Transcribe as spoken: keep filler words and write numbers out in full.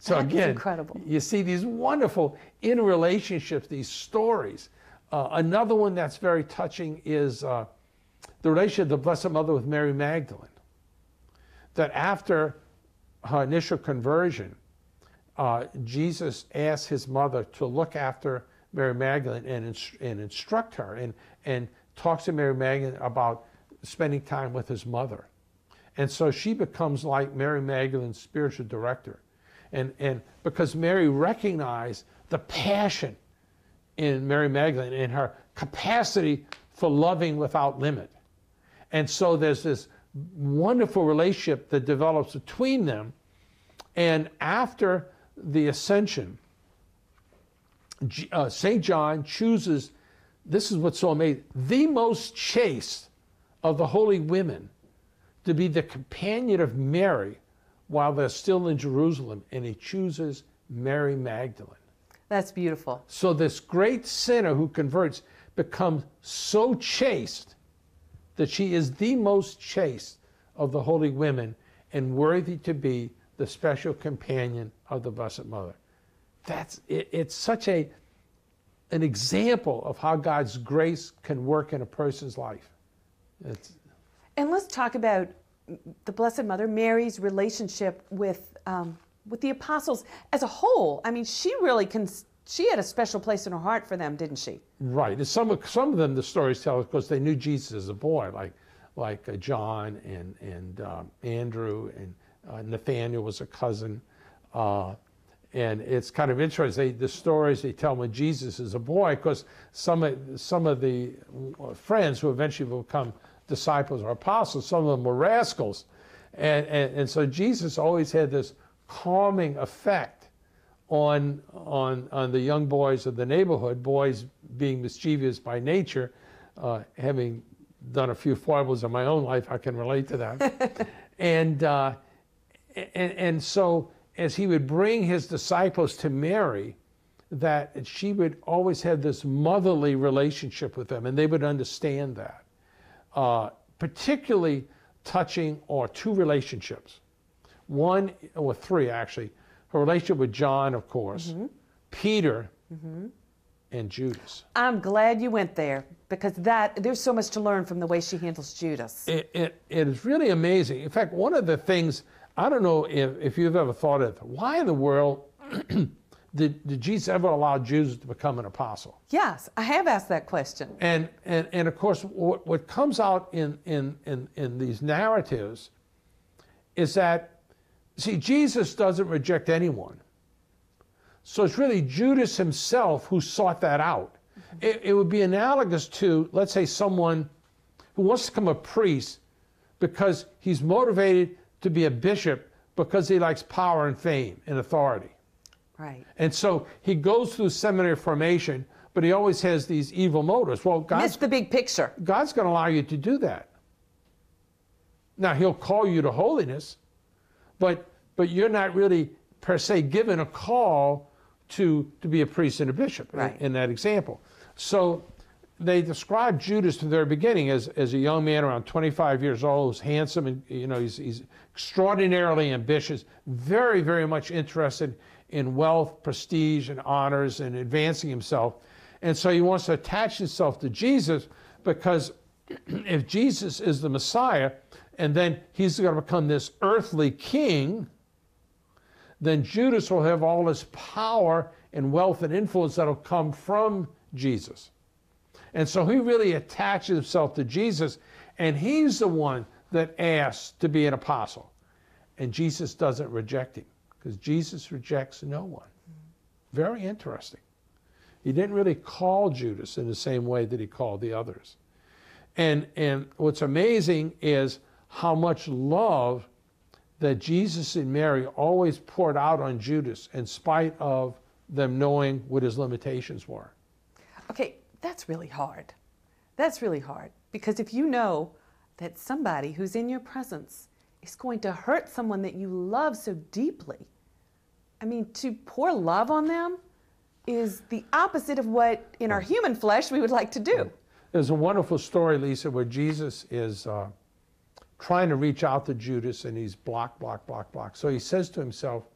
So That is again, incredible. you see these wonderful interrelationships, these stories. Uh, another one that's very touching is uh, the relationship of the Blessed Mother with Mary Magdalene. That after her initial conversion, uh, Jesus asked his mother to look after Mary Magdalene and, inst and instruct her, and, and talks to Mary Magdalene about spending time with his mother. And so she becomes like Mary Magdalene's spiritual director. And, and because Mary recognized the passion in Mary Magdalene and her capacity for loving without limit. And so there's this wonderful relationship that develops between them. And after the ascension, uh, Saint John chooses, this is what's so amazing, the most chaste of the holy women to be the companion of Mary while they're still in Jerusalem, and he chooses Mary Magdalene. That's beautiful. So this great sinner who converts becomes so chaste that she is the most chaste of the holy women and worthy to be the special companion of the Blessed Mother. That's it, it's such a an example of how God's grace can work in a person's life. It's, and let's talk about the Blessed Mother, Mary's relationship with um, with the apostles as a whole. I mean, she really can. She had a special place in her heart for them, didn't she? Right. And some of some of them, the stories tell, of course, they knew Jesus as a boy, like like uh, John and and um, Andrew, and uh, Nathaniel was a cousin. Uh, and it's kind of interesting. They, the stories they tell when Jesus is a boy, because some of some of the friends who eventually will become disciples or apostles, some of them were rascals, and and, and so Jesus always had this calming effect on on on the young boys of the neighborhood, boys being mischievous by nature. Uh, having done a few foibles in my own life, I can relate to that. and, uh, and and so as he would bring his disciples to Mary, that she would always have this motherly relationship with them, and they would understand that. Uh, particularly touching or two relationships. One, or three actually, her relationship with John, of course, mm-hmm. Peter, mm-hmm. and Judas. I'm glad you went there, because that there's so much to learn from the way she handles Judas. It, it, it is really amazing. In fact, one of the things, I don't know if, if you've ever thought of, why in the world did, did Jesus ever allow Judas to become an apostle? Yes, I have asked that question. And, and, and of course, what, what comes out in, in, in, in these narratives is that, see, Jesus doesn't reject anyone. So it's really Judas himself who sought that out. Mm-hmm. it, it would be analogous to, let's say, someone who wants to become a priest because he's motivated to be a bishop because he likes power and fame and authority. Right. And so he goes through seminary formation, but he always has these evil motives. Well, God's, Miss the big picture. God's going to allow you to do that. Now, he'll call you to holiness, but but you're not really, per se, given a call to, to be a priest and a bishop, right. in, in that example. So they describe Judas from the very beginning as, as a young man around twenty-five years old, who's handsome, and you know he's, he's extraordinarily ambitious, very, very much interested in wealth, prestige, and honors, and advancing himself. And so he wants to attach himself to Jesus, because if Jesus is the Messiah, and then he's going to become this earthly king, then Judas will have all this power and wealth and influence that will come from Jesus. And so he really attaches himself to Jesus, and he's the one that asks to be an apostle. And Jesus doesn't reject him, because Jesus rejects no one. Very interesting. He didn't really call Judas in the same way that he called the others. And, and what's amazing is how much love that Jesus and Mary always poured out on Judas, in spite of them knowing what his limitations were. Okay, that's really hard. That's really hard. Because if you know that somebody who's in your presence is going to hurt someone that you love so deeply, I mean, to pour love on them is the opposite of what in our human flesh we would like to do. There's a wonderful story, Lisa, where Jesus is uh, trying to reach out to Judas, and he's blocked, blocked, blocked, blocked. So he says to himself,